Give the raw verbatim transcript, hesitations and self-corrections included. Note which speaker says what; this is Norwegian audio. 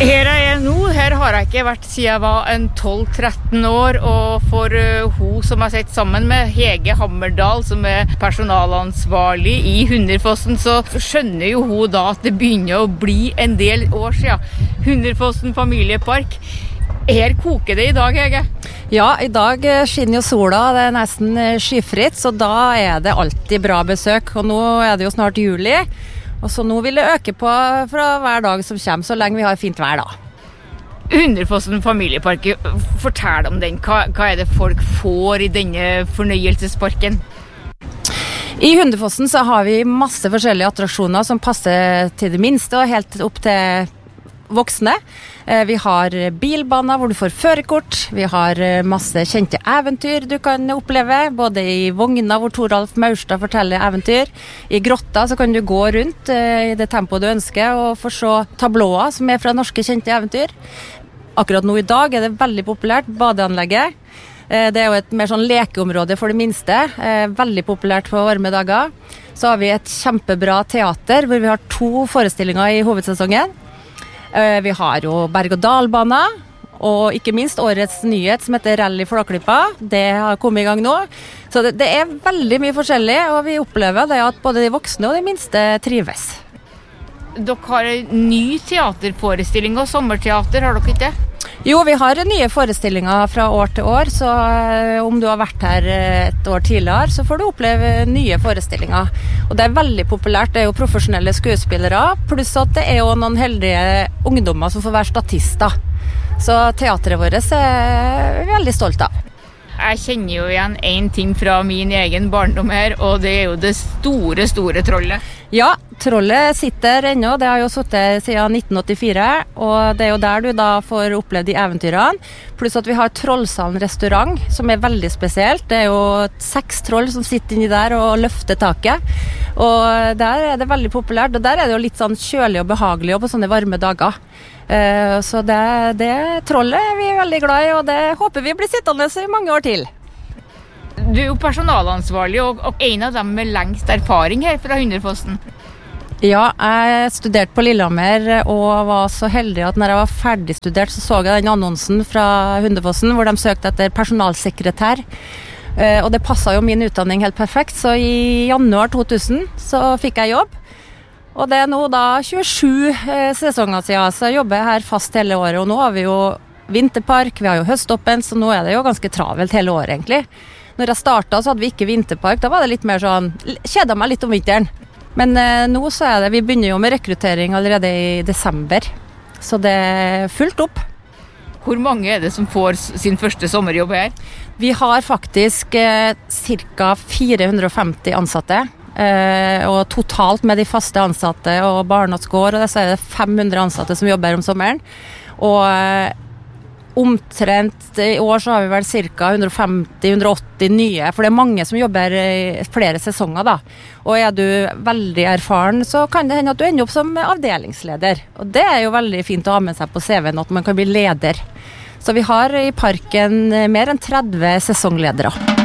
Speaker 1: Her er jeg nå, her har jeg ikke vært siden jeg var en tolv tretten år, og for uh, hun som jeg har sett sammen med, Hege Hammerdal, som er personalansvarlig i Hunderfossen, så skjønner jo hun da at det begynner å bli en del år siden. Hunderfossen familiepark. Her koker det i dag, Hege?
Speaker 2: Ja, i dag skinner jo sola, det er nesten skyfritt, så da er det alltid bra besøk, og nå er det jo snart juli. Og så nå vil det øke på fra hver dag som kommer, så lenge vi har fint vær da.
Speaker 1: Hunderfossen familiepark, fortell om den. Hva, hva er det folk får i denne fornøyelsesparken?
Speaker 2: I Hunderfossen så har vi masse forskjellige attraksjoner som passer til det minste og helt opp til voksne. Vi har bilbaner hvor du får førerkort. Vi har masse kjente eventyr du kan oppleve, både i vogna hvor Toralf Maurstad forteller eventyr. I grotta så kan du gå rundt i det tempoet du ønsker og få se tablåer som er fra norske kjente eventyr. Akkurat nå i dag er det veldig populært, badeanlegget. Det er jo et mer sånn lekeområde for det minste, veldig populært på varme dager. Så har vi et kjempebra teater hvor vi har to forestillinger i hovedsesongen. Vi har jo berg-og-dal-bane, og ikke minst årets nyhet som heter Rally Flåklypa. Det har kommet i gang nå. Så det, det er veldig mye forskjellig, og vi opplever det at både de voksne og de minste trives.
Speaker 1: Dere har en ny teaterforestilling og sommerteater, har dere ikke det?
Speaker 2: Jo, vi har nye forestillinger fra år til år, så om du har vært her et år tidligere, så får du oppleve nye forestillinger. Og det er veldig populært, det er jo profesjonelle skuespillere, pluss at det er jo noen heldige ungdommer som får være statister. Så teateret vårt er vi veldig stolt av.
Speaker 1: Jeg kjenner jo igjen en ting fra min egen barndom her, og det er jo det store, store trollet.
Speaker 2: Ja, trollet sitter ennå, det har jo sittet siden nitten åttifire, og det er jo der du da får oppleve de eventyrene. Pluss at vi har Trollsalen restaurant, som er veldig spesielt. Det er jo seks troll som sitter inni der og løfter taket. Og der er det veldig populært, og der er det jo litt sånn kjølig og behagelig og på sånne varme dager. Uh, så det, det trollet er vi veldig glad i, og det håper vi blir sittende i mange år til.
Speaker 1: Du er jo personalansvarlig, og, og en av dem med lengst erfaring her fra Hunderfossen.
Speaker 2: Ja, jeg studerte på Lillehammer og var så heldig at når jeg var ferdig studert, så så jeg den annonsen fra Hunderfossen hvor de søkte etter personalsekretær. Uh, og det passet jo min utdanning helt perfekt, så i januar to tusen så fikk jeg jobb. Og det er nå da tjuesju eh, sesonger siden, så jeg jobber her fast hele året, og nå har vi jo vinterpark, vi har jo høståpen, så nå er det jo ganske travelt hele året egentlig. Når jeg startet så hadde vi ikke vinterpark, da var det litt mer sånn, kjedet meg litt om vinteren. Men eh, nå så er det, vi begynner jo med rekruttering allerede i desember, så det er fullt opp.
Speaker 1: Hvor mange er det som får sin første sommerjobb her?
Speaker 2: Vi har faktisk eh, ca. fire hundre og femti ansatte. Uh, og totalt med de faste ansatte og Barnas gård, og så er det fem hundre ansatte som jobber om sommeren. Og uh, omtrent i år så har vi vel ca. hundre og femti til hundre og åtti nye, for det er mange som jobber i flere sesonger da. Og er du veldig erfaren, så kan det hende at du ender opp som avdelingsleder. Og det er jo veldig fint å ha med seg på C V-en at man kan bli leder. Så vi har i parken mer enn tretti sesongledere.